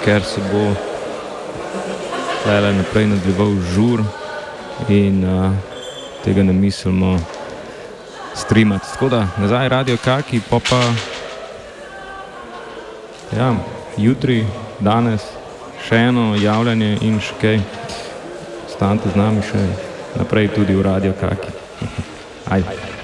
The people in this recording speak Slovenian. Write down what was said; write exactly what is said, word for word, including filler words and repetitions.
ker se bo tele naprej nadaljeval žur in uh, tega ne mislimo streamati. Tako da, nazaj Radio Kaki, pa pa ja, jutri, danes še eno javljanje in še kaj. Ostanite z nami še naprej tudi v Radio Kaki. Ajde.